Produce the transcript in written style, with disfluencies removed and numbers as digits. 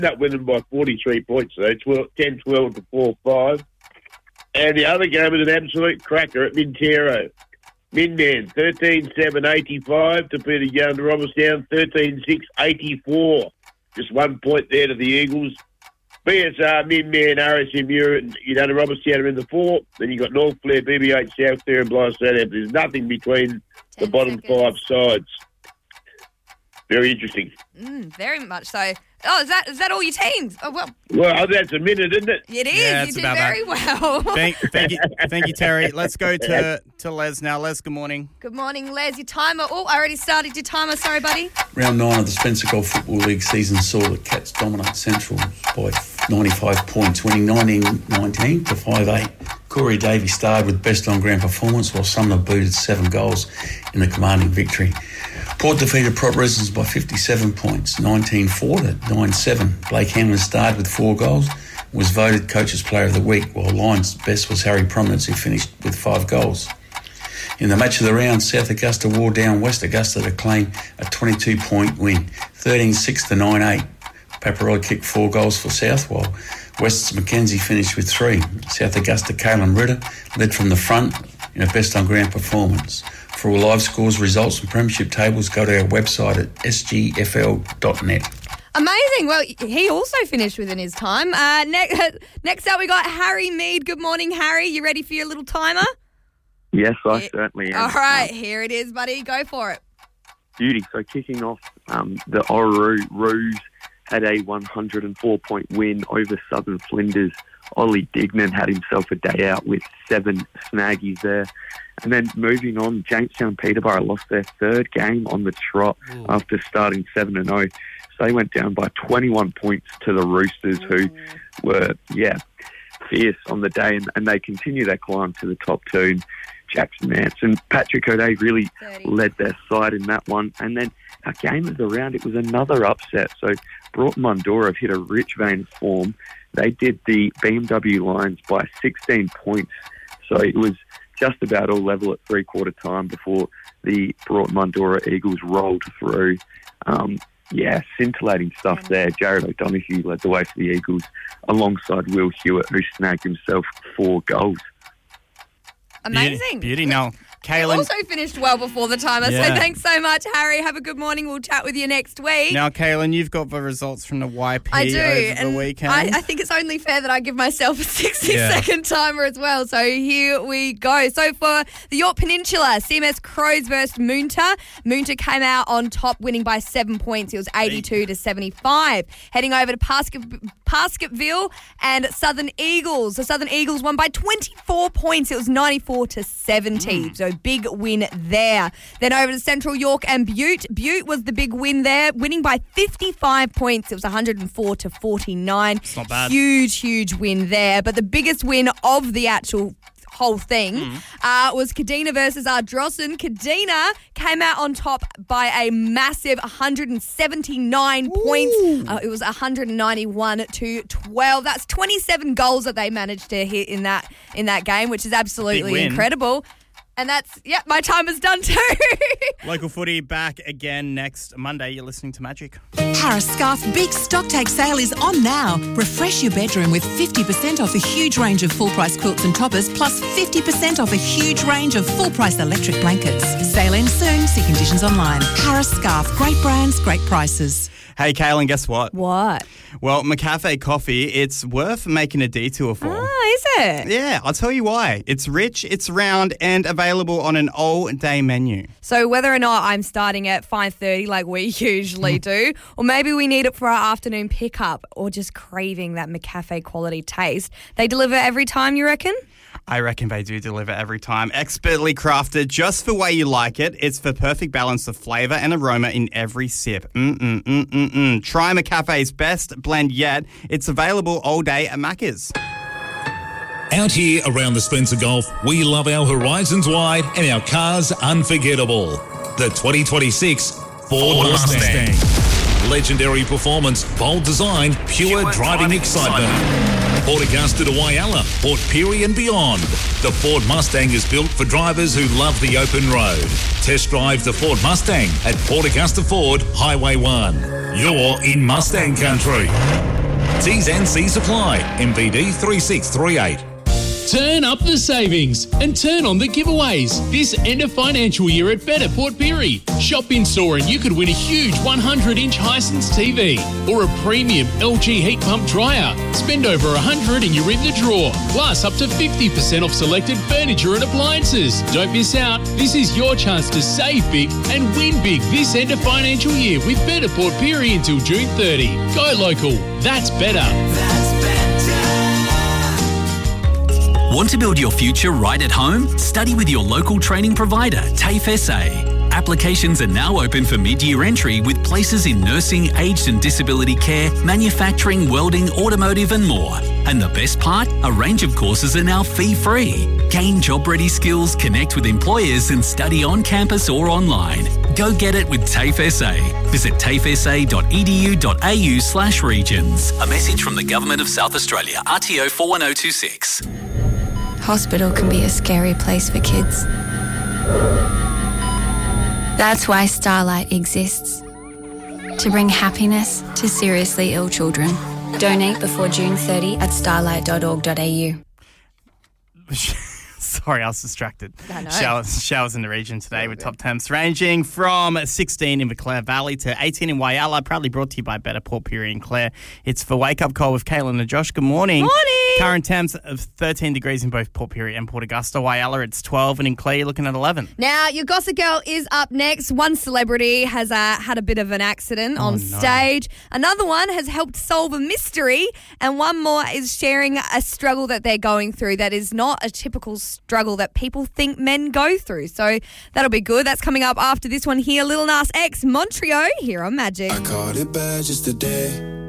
up winning by 43 points, though. 10-12 to 4-5. And the other game was an absolute cracker at Mintero. Minman, 13-7-85, defeated Young Robertstown, 13-6-84. Just 1 point there to the Eagles. BSR, Minman, RSMU, and Young Robertstown are in the 4. Then you got North Flair, BB8, South Fair, and Blythe Southampton. There's nothing between the bottom 5 sides. Very interesting. Very much so. Oh, is that all your teams? Oh, well. Well, that's a minute, isn't it? It is. Yeah, you did very well. Thank you, Terry. Let's go to Les now. Les, good morning. Good morning, Les. Your timer. Oh, I already started your timer. Sorry, buddy. Round 9 of the Spencer Golf Football League season saw the Cats dominate Central by 95 points, winning 19-19 to 5-8. Corey Davies starred with best on-ground performance, while Sumner booted 7 goals in the commanding victory. Port defeated Prop Residents by 57 points, 19-4 to 9-7. Blake Hanlon starred with 4 goals, was voted Coach's Player of the Week, while Lions' best was Harry Prominence, who finished with 5 goals. In the match of the round, South Augusta wore down West Augusta to claim a 22-point win, 13-6 to 9-8. Paparoy kicked 4 goals for South, while West's Mackenzie finished with 3. South Augusta Caelan Ritter led from the front in a best-on-ground performance. For all live scores, results and premiership tables, go to our website at sgfl.net. Amazing. Well, he also finished within his time. Next up, we got Harry Mead. Good morning, Harry. You ready for your little timer? Yes, I certainly am. All right, here it is, buddy. Go for it. Beauty. So kicking off, the Oru Roos had a 104-point win over Southern Flinders. Ollie Dignan had himself a day out with 7 snaggies there. And then moving on, Jamestown Peterborough lost their 3rd game on the trot after starting 7-0. So they went down by 21 points to the Roosters, who were, fierce on the day. And they continue their climb to the top 2. And Jackson Nance and Patrick O'Day really led their side in that one. And then our game of the round, it was another upset. So Broughton Mundora have hit a rich vein of form. They did the BMW Lions by 16 points. So it was just about all level at three-quarter time before the Broughton Mundora Eagles rolled through. Scintillating stuff there. Jared O'Donoghue led the way for the Eagles alongside Will Hewitt, who snagged himself 4 goals. Amazing. Beauty. Now, Caelan also finished well before the timer, so thanks so much, Harry. Have a good morning. We'll chat with you next week. Now, Caelan, you've got the results from the YP I do, over the weekend. I think it's only fair that I give myself a 60-second timer as well. So here we go. So for the Yorke Peninsula, CMS Crows versus Moonta. Moonta came out on top, winning by 7 points. It was 82 to 75. Heading over to Paskettville and Southern Eagles. The Southern Eagles won by 24 points. It was 94 to 70. So big win there. Then over to Central York and Butte. Butte was the big win there, winning by 55 points. It was 104 to 49. It's not bad. Huge win there. But the biggest win of the actual whole thing was Kadina versus Ardrossan. Kadina came out on top by a massive 179 points. It was 191 to 12. That's 27 goals that they managed to hit in that game, which is absolutely incredible. And that's, my time is done too. Local footy back again next Monday. You're listening to Magic. Harris Scarf Big Stocktake Sale is on now. Refresh your bedroom with 50% off a huge range of full-price quilts and toppers, plus 50% off a huge range of full-price electric blankets. Sale ends soon. See conditions online. Harris Scarf. Great brands, great prices. Hey, Caelan, guess what? What? Well, McCafe Coffee, it's worth making a detour for. Is it? Yeah, I'll tell you why. It's rich, it's round, and available on an all-day menu. So whether or not I'm starting at 5:30 like we usually do, or maybe we need it for our afternoon pickup, or just craving that McCafe quality taste, they deliver every time, you reckon? I reckon they do deliver every time. Expertly crafted just the way you like it. It's the perfect balance of flavour and aroma in every sip. Try McCafe's best blend yet. It's available all day at Macca's. Out here around the Spencer Golf, we love our horizons wide and our cars unforgettable. The 2026 Ford Mustang. Legendary performance, bold design, pure driving excitement. Port Augusta to Whyalla, Port Pirie and beyond. The Ford Mustang is built for drivers who love the open road. Test drive the Ford Mustang at Port Augusta Ford, Highway 1. You're in Mustang country. T's and C's apply. MVD 3638. Turn up the savings and turn on the giveaways this end of financial year at Better Port Pirie. Shop in store and you could win a huge 100-inch Hisense TV or a premium LG heat pump dryer. Spend over 100 and you're in the draw. Plus up to 50% off selected furniture and appliances. Don't miss out. This is your chance to save big and win big this end of financial year with Better Port Pirie until June 30. Go local. That's better. Want to build your future right at home? Study with your local training provider, TAFE SA. Applications are now open for mid-year entry with places in nursing, aged and disability care, manufacturing, welding, automotive and more. And the best part? A range of courses are now fee-free. Gain job-ready skills, connect with employers and study on campus or online. Go get it with TAFE SA. Visit tafesa.edu.au/regions. A message from the Government of South Australia, RTO 41026. Hospital can be a scary place for kids. That's why Starlight exists. To bring happiness to seriously ill children. Donate before June 30 at starlight.org.au. Sorry, I was distracted. I know. Showers in the region today with top temps ranging from 16 in the Clare Valley to 18 in Whyalla. Proudly brought to you by Better Port Pirie and Clare. It's the Wake Up Call with Kaylin and Josh. Good morning. Morning. Current temps of 13 degrees in both Port Pirie and Port Augusta. Whyalla, it's 12, and in Clare, you're looking at 11. Now, your Gossip Girl is up next. One celebrity has had a bit of an accident on stage. Another one has helped solve a mystery. And one more is sharing a struggle that they're going through that is not a typical struggle that people think men go through. So that'll be good. That's coming up after this one here. Lil Nas X, Montreal, here on Magic. I caught it bad just today.